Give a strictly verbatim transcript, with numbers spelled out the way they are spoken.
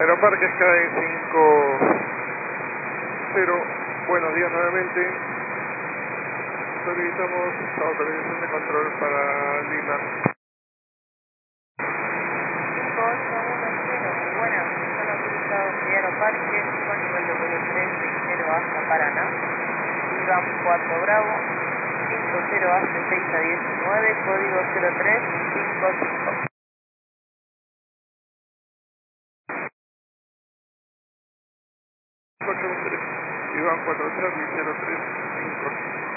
Aeroparque Sky cinco cero, buenos días nuevamente. Solicitamos autorización de control para Lima. cinco ocho uno cero, muy buenas. Son autorizados de Aeroparque con nivel de vuelo tres seis cero hasta Paraná. IBAN cuatro Bravo, cinco cero hace seis a diecinueve, código cero tres cinco cinco. cuatro tres, Iván cuatro cero cero tres cinco.